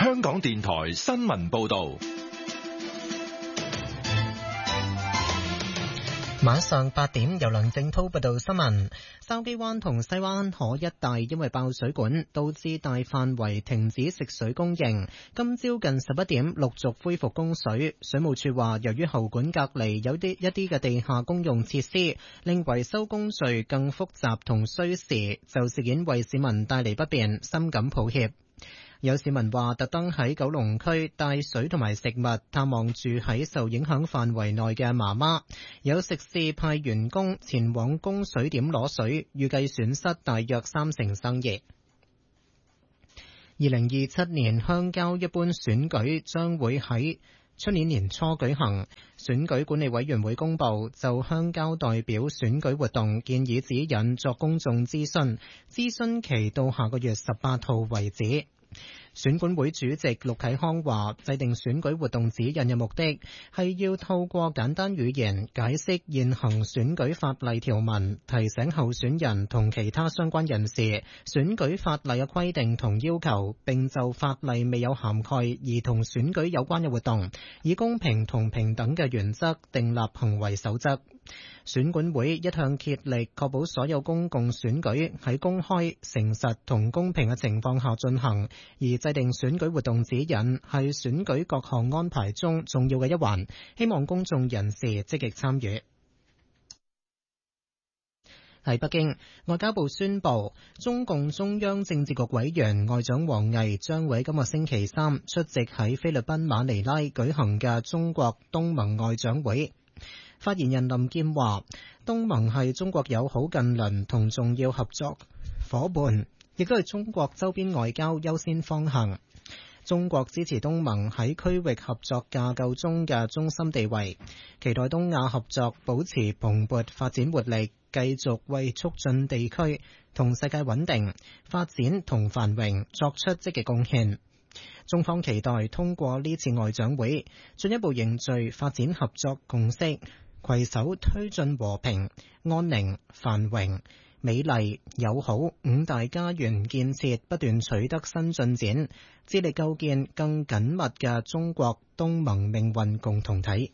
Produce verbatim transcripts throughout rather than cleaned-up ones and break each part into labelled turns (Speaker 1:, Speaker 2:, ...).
Speaker 1: 香港電台新聞報道。
Speaker 2: 晚上八點，由梁正濤報道新聞。筲箕灣同西灣河一帶因為爆水管，導致大範圍停止食水供應。今朝近十一點陸續恢復供水。水務署話，由於喉管隔離有啲一啲嘅地下公用設施，令維修工序更複雜同需時，就事件為市民帶嚟不便，深感抱歉。有市民話特登喺九龍區帶水同埋食物探望住喺受影響範圍內嘅媽媽。有食肆派員工前往供水點攞水，預計損失大約三成生意。二零二七年鄉郊一般選舉將會喺出年年初舉行。選舉管理委員會公布就鄉郊代表選舉活動建議指引作公眾諮詢，諮詢期到下個月十八號為止。選管會主席陸啟康話，制定選舉活動指引嘅目的係要透過簡單語言解釋現行選舉法例條文，提醒候選人同其他相關人士選舉法例嘅規定同要求，並就法例未有涵蓋而同選舉有關嘅活動，以公平同平等嘅原則訂立行為守則。選管會一向竭力確保所有公共選舉喺公開、誠實同公平嘅情況下進行，而制定選舉活動指引係選舉各項安排中重要嘅一環，希望公眾人士積極參與。喺北京，外交部宣布，中共中央政治局委員外長王毅將會今個星期三出席喺菲律賓馬尼拉舉行嘅中國東盟外長會。發言人林健話，東盟係中國友好近鄰同重要合作夥伴，亦都係中國周邊外交優先方向。中國支持東盟喺區域合作架構中嘅中心地位，期待東亞合作保持蓬勃發展活力，繼續為促進地區同世界穩定、發展同繁榮作出積極貢獻。中方期待通過呢次外長會，進一步凝聚發展合作共識，攜手推進和平、安寧、繁榮、美麗、友好五大家園建設不斷取得新進展，致力構建更緊密嘅中國東盟命運共同體。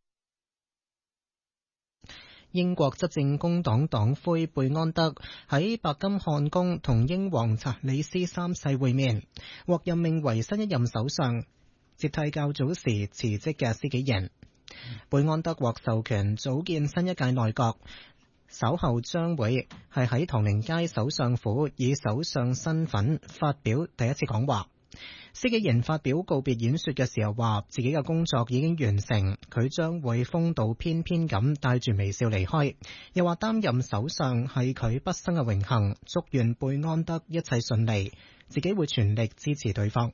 Speaker 2: 英國執政工黨黨魁貝安德喺白金漢宮同英皇查理斯三世會面，獲任命為新一任首相，接替較早時辭職嘅施紀賢。貝安德獲授權組建新一屆內閣，稍後將會係喺唐寧街首相府以首相身份發表第一次講話。施紀賢發表告別演說嘅時候話，自己嘅工作已經完成，佢將會風度翩翩咁帶住微笑離開。又話擔任首相係佢畢生嘅榮幸，祝願貝安德一切順利，自己會全力支持對方。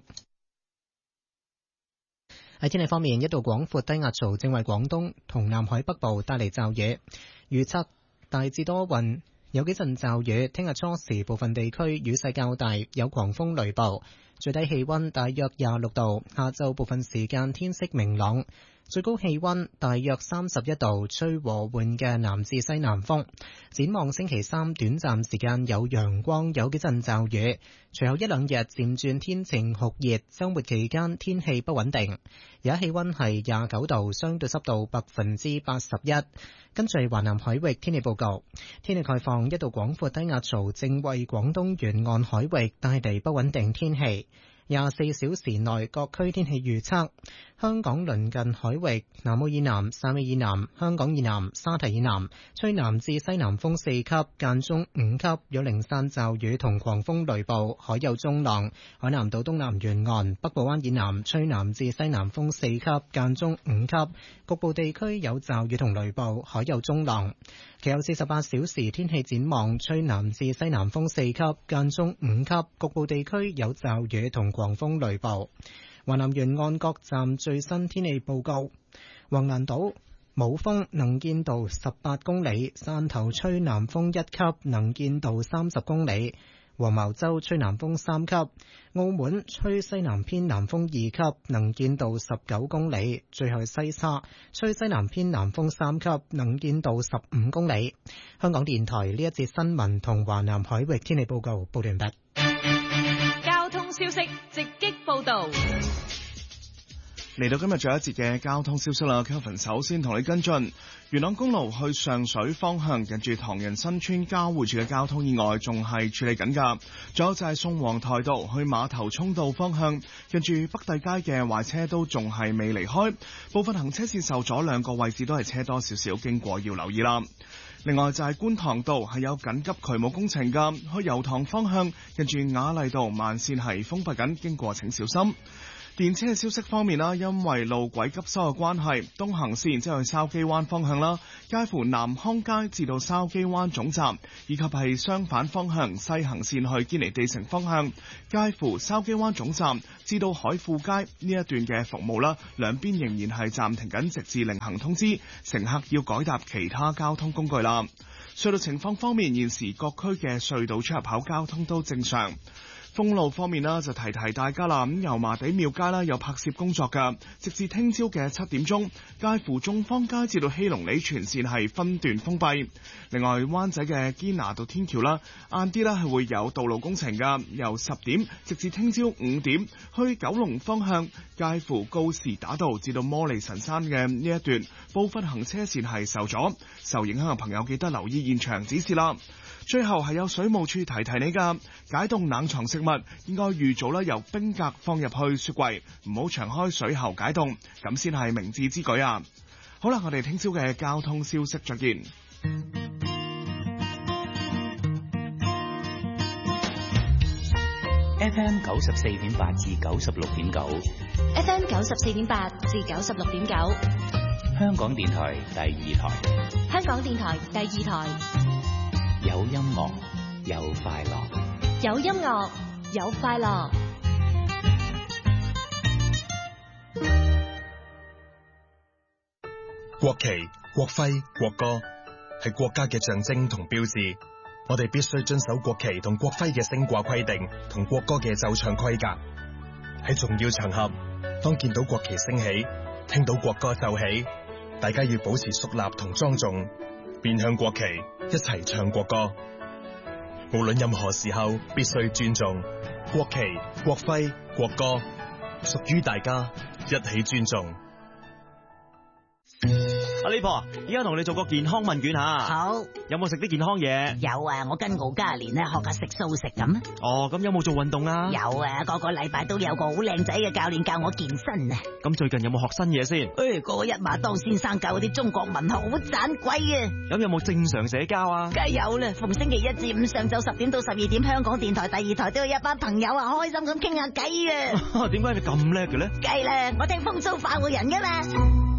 Speaker 2: 喺天氣方面，一道廣闊低壓槽正為廣東同南海北部帶嚟驟雨，預測大致多雲，有幾陣驟雨。聽日初時部分地區雨勢較大，有狂風雷暴。最低氣溫大約廿六度，下晝部分時間天色明朗，最高氣溫大約三十一度，吹和緩嘅南至西南風。展望星期三短暫時間有陽光，有幾陣驟雨，隨後一兩日漸轉天晴酷熱，週末期間天氣不穩定。而家氣溫係廿九度，相對濕度百分之八十一。跟住華南海域天氣報告，天氣概況，一道廣闊低壓槽正為廣東沿岸海域帶嚟不穩定天氣。廿四小時內各區天氣預測：香港鄰近海域、南澳以南、汕尾以南、香港以南、沙堤以南，吹南至西南風四級，間中五級，有零散驟雨同狂風雷暴，海有中浪。海南島東南沿岸、北部灣以南，吹南至西南風四級，間中五級，局部地區有驟雨同雷暴，海有中浪。其後四十八小時天氣展望，吹南至西南風四級，間中五級，局部地區有驟雨同狂風雷暴。華南沿岸各站最新天氣報告：橫瀾島冇風，能見度十八公里；汕頭吹南風一級，能見度三十公里；黃茅洲吹南風三級；澳門吹西南偏南風二級，能見度十九公里；最後西沙吹西南偏南風三級，能見度十五公里。香港電台呢一節新聞同華南海域天氣報告報完畢。
Speaker 3: 消息直擊報道。
Speaker 4: 嚟到今日最後一節嘅交通消息啦 ，Kelvin 首先同你跟進元朗公路去上水方向，近住唐人新村交匯處嘅交通意外仲係處理緊㗎。仲有就係宋皇台道去馬頭涌道方向，近住北帝街嘅壞車都仲係未離開，部分行車線受阻，兩個位置都係車多少少，經過要留意啦。另外就係觀塘道係有緊急渠務工程㗎，去油塘方向，近住雅麗道慢線係封閉緊，經過請小心。電車嘅消息方面啦，因為路軌急修嘅關係，東行線即係去筲箕灣方向啦，介乎南康街至到筲箕灣總站，以及係相反方向西行線去堅尼地城方向，介乎筲箕灣總站至到海富街呢一段嘅服務啦，兩邊仍然係暫停緊，直至另行通知，乘客要改搭其他交通工具啦。隧道情況方面，現時各區嘅隧道出入口交通都正常。封路方面啦，就提提大家啦。咁油麻地廟街啦有拍攝工作㗎，直至聽朝嘅七點鐘，介乎眾坊街至到希隆里全線係分段封閉。另外，灣仔嘅堅拿道天橋啦，晏啲啦係會有道路工程㗎，由十點直至聽朝五點，去九龍方向，介乎告士打道至到摩利神山嘅呢一段，部分行車線係受阻，受影響嘅朋友記得留意現場指示啦。最後係有水務處提提你㗎，解凍冷藏食物應該預早啦由冰格放入去雪櫃，唔好長開水喉解凍，咁先係明智之舉啊！好啦，我哋聽朝嘅交通消息再見。
Speaker 5: F M 九十四點八至九十六點九
Speaker 6: ，F M 九十四點八至九十六點九，
Speaker 5: 香港電台第二台，
Speaker 6: 香港電台第二台。
Speaker 5: 有音樂，有快樂，
Speaker 6: 有音樂，有快樂。
Speaker 7: 國旗、國徽、國歌係國家嘅象徵同標誌，我哋必須遵守國旗同國徽嘅升掛規定同國歌嘅奏唱規格。喺重要場合，當見到國旗升起，聽到國歌奏起，大家要保持肅立同莊重，面向國旗，一齊唱國歌。無論任何時候，必須尊重國旗、國徽、國歌，屬於大家，一起尊重。
Speaker 8: 阿李婆，而家同你做個健康問卷吓。
Speaker 9: 好，
Speaker 8: 有冇食啲健康嘢？
Speaker 9: 有啊，我跟敖嘉蓮咧學下食素食咁。
Speaker 8: 哦，咁有冇做運動啊？
Speaker 9: 有啊，個個禮拜都有個好靚仔嘅教練教我健身啊。
Speaker 8: 咁最近有冇學新嘢先？
Speaker 9: 誒，個個一馬當先生教嗰啲中國文學好盞鬼啊。
Speaker 8: 咁有冇正常社交啊？
Speaker 9: 梗係有啦，逢星期一至五上晝十點到十二點，香港電台第二台都有一班朋友啊，開心咁傾下偈啊。
Speaker 8: 點解你咁叻嘅咧？
Speaker 9: 梗係啦，我聽風騷快活人噶嘛。